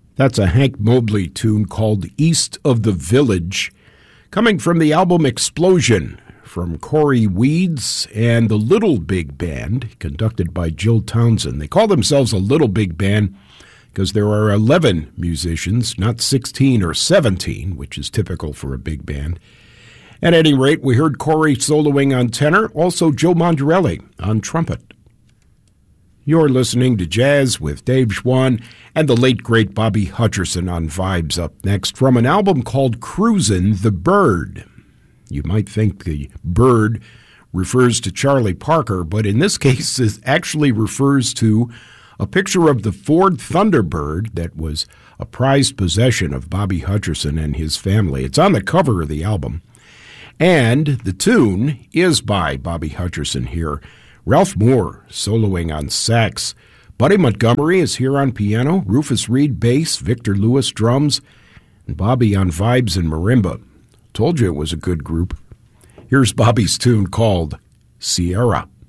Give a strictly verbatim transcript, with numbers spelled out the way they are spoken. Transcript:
That's a Hank Mobley tune called East of the Village, coming from the album Explosion, from Corey Weeds and the Little Big Band, conducted by Jill Townsend. They call themselves a Little Big Band because there are eleven musicians, not sixteen or seventeen, which is typical for a big band. At any rate, we heard Corey soloing on tenor, also Joe Mondarelli on trumpet. You're listening to Jazz with Dave Schwann and the late, great Bobby Hutcherson on Vibes. Up next, from an album called Cruisin' the Bird. You might think the bird refers to Charlie Parker, but in this case it actually refers to a picture of the Ford Thunderbird that was a prized possession of Bobby Hutcherson and his family. It's on the cover of the album. And the tune is by Bobby Hutcherson here. Ralph Moore soloing on sax. Buddy Montgomery is here on piano, Rufus Reed bass, Victor Lewis drums, and Bobby on vibes and marimba. Told you it was a good group. Here's Bobby's tune called Sierra.